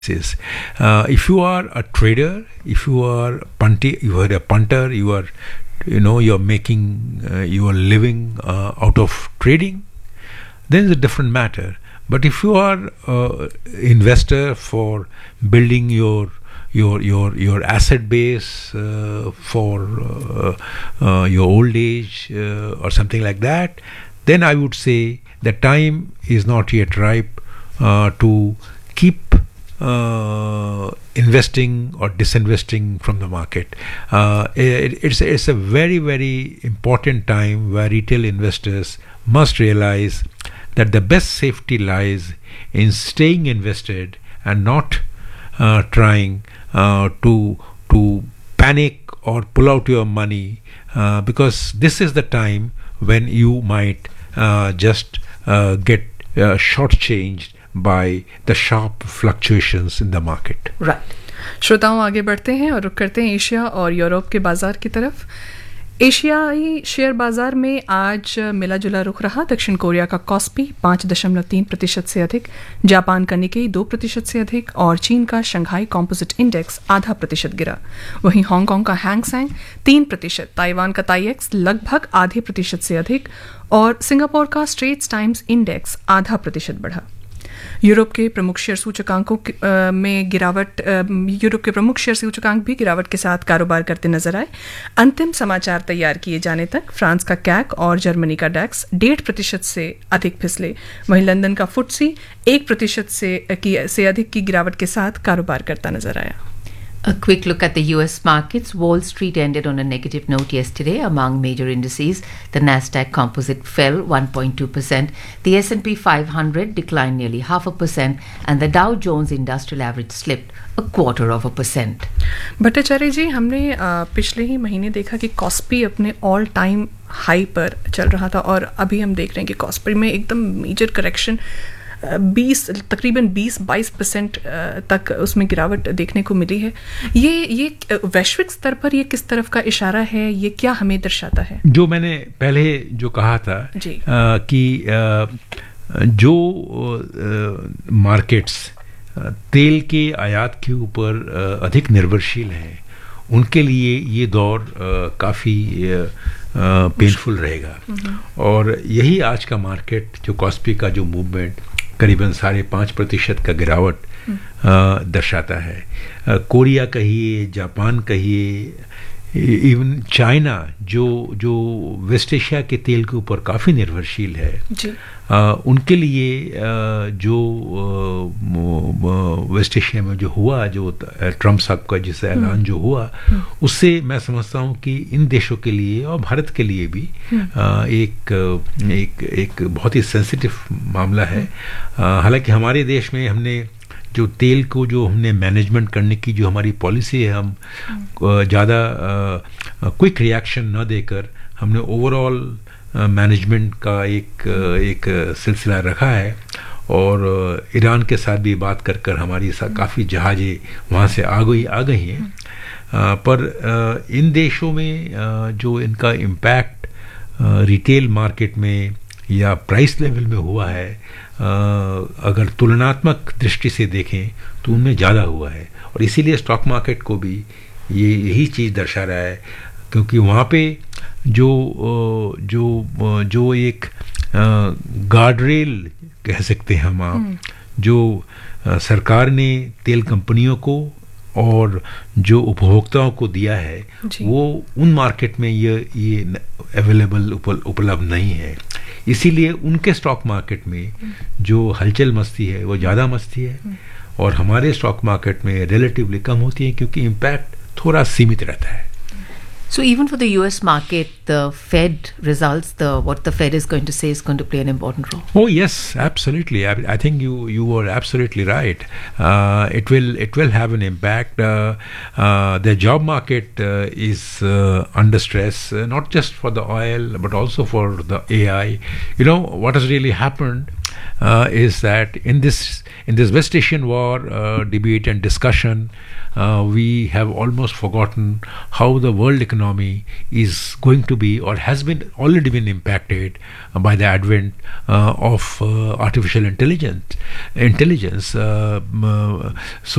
is. If you are a trader, if you are you are a punter, you are, you're making your living out of trading, then it's a different matter. But if you are investor for building your asset base for your old age or something like that, then I would say the time is not yet ripe to keep investing or disinvesting from the market. It's a very, very important time where retail investors must realize that the best safety lies in staying invested and not trying to panic or pull out your money, because this is the time when you might just get shortchanged by the sharp fluctuations in the market. Right. श्रोताओं, आगे बढ़ते हैं और रुख करते हैं Asia और Europe के बाजार की तरफ। एशियाई शेयर बाजार में आज मिला जुला रुख रहा। दक्षिण कोरिया का कॉस्पी 5.3% से अधिक, जापान का निकेई 2% से अधिक और चीन का शंघाई कॉम्पोजिट इंडेक्स 0.5% गिरा। वहीं हांगकांग का हैंग सेंग 3%, ताइवान का ताईएक्स लगभग 0.5% से अधिक और सिंगापुर का स्ट्रेट्स टाइम्स इंडेक्स 0.5% बढ़ा। यूरोप के प्रमुख शेयर सूचकांकों में गिरावट यूरोप के प्रमुख शेयर सूचकांक भी गिरावट के साथ कारोबार करते नजर आए। अंतिम समाचार तैयार किए जाने तक फ्रांस का कैक और जर्मनी का डैक्स 1.5% से अधिक फिसले। वहीं लंदन का फुट्सी 1% से अधिक की गिरावट के साथ कारोबार करता नजर आया। A quick look at the US markets. Wall Street ended on a negative note yesterday among major indices. The Nasdaq Composite fell 1.2%. The S&P 500 declined nearly 0.5%, and the Dow Jones Industrial Average slipped 0.25%. Bhattacharya जी, हमने पिछले ही महीने देखा कि KOSPI अपने all time high पर चल रहा था और अभी हम देख रहे हैं कि कॉस्पी में एकदम मेजर करेक्शन तकरीबन 20-22% तक उसमें गिरावट देखने को मिली है। ये वैश्विक स्तर पर ये किस तरफ का इशारा है, ये क्या हमें दर्शाता है? जो मैंने पहले जो कहा था कि जो मार्केट्स तेल के आयात के ऊपर अधिक निर्भरशील हैं, उनके लिए ये दौर काफ़ी पेनफुल रहेगा। और यही आज का मार्केट, जो कॉस्पी का जो मूवमेंट करीबन 5.5% का गिरावट दर्शाता है। कोरिया कहिए, जापान कहिए, इवन चाइना जो वेस्ट एशिया के तेल के ऊपर काफ़ी निर्भरशील है, उनके लिए जो वेस्ट एशिया में जो हुआ, जो ट्रम्प साहब का जिससे ऐलान जो हुआ, उससे मैं समझता हूँ कि इन देशों के लिए और भारत के लिए भी एक बहुत ही सेंसिटिव मामला है। हालांकि हमारे देश में हमने जो तेल को जो हमने मैनेजमेंट करने की जो हमारी पॉलिसी है, हम ज़्यादा क्विक रिएक्शन न देकर हमने ओवरऑल मैनेजमेंट का एक सिलसिला रखा है। और ईरान के साथ भी बात कर हमारी काफ़ी जहाज़ें वहाँ से आ गई हैं। पर इन देशों में जो इनका इम्पैक्ट रिटेल मार्केट में या प्राइस लेवल में हुआ है, अगर तुलनात्मक दृष्टि से देखें तो उनमें ज़्यादा हुआ है। और इसीलिए स्टॉक मार्केट को भी यही चीज़ दर्शा रहा है, क्योंकि वहाँ पे जो एक गार्ड रेल कह सकते हैं हम, जो सरकार ने तेल कंपनियों को और जो उपभोक्ताओं को दिया है, वो उन मार्केट में ये अवेलेबल उपलब्ध नहीं है। इसीलिए उनके स्टॉक मार्केट में जो हलचल मस्ती है वो ज़्यादा मस्ती है, और हमारे स्टॉक मार्केट में रिलेटिवली कम होती है, क्योंकि इम्पैक्ट थोड़ा सीमित रहता है। So even for the US market, the Fed results, what the Fed is going to say is going to play an important role. Oh yes, absolutely. I think you were absolutely right. It will have an impact. The job market is under stress, not just for the oil but also for the AI. What has really happened is that in this West Asian War debate and discussion, we have almost forgotten how the world economy is going to be, or has been already been impacted by the advent of artificial intelligence. So